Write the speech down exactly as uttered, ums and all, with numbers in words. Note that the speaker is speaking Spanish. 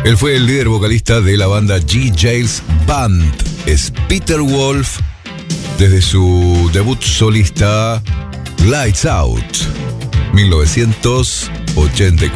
Él fue el líder vocalista de la banda G. Giles Band. Es Peter Wolf desde su debut solista Lights Out, mil novecientos ochenta y cuatro.